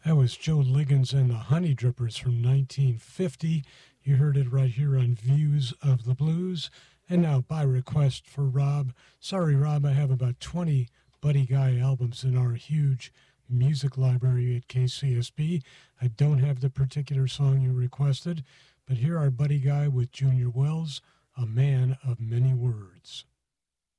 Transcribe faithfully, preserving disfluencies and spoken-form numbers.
That was Joe Liggins and the Honey Drippers from nineteen fifty. You heard it right here on Views of the Blues. And now, by request for Rob. Sorry, Rob, I have about twenty Buddy Guy albums in our huge music library at K C S B. I don't have the particular song you requested, but here are Buddy Guy with Junior Wells, A Man of Many Words.